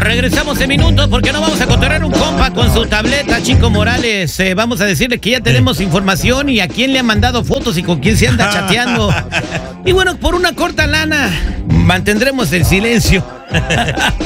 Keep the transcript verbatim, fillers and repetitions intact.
Regresamos en minutos porque no vamos a cotorrear un compa con su tableta, Chico Morales. Eh, vamos a decirle que ya tenemos información y a quién le han mandado fotos y con quién se anda chateando. Y bueno, por una corta lana, mantendremos el silencio.